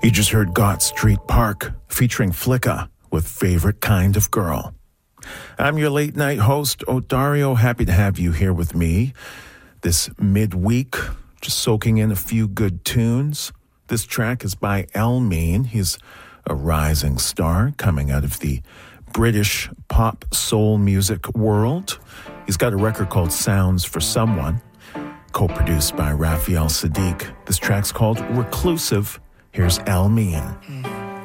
You just heard Gott Street Park featuring Flicka with Favorite Kind of Girl. I'm your late night host, Odario. Happy to have you here with me this midweek, just soaking in a few good tunes. This track is by Elmeen. He's a rising star coming out of the British pop soul music world. He's got a record called Sounds for Someone, co-produced by Raphael Saadiq. This track's called Reclusive. Here's Elmeen.